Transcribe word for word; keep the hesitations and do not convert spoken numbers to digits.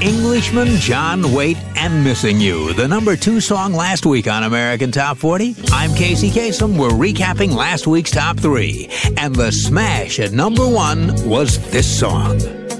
Englishman, John Waite, and Missing You, the number two song last week on American Top forty. I'm Casey Kasem. We're recapping last week's top three. And the smash at number one was this song.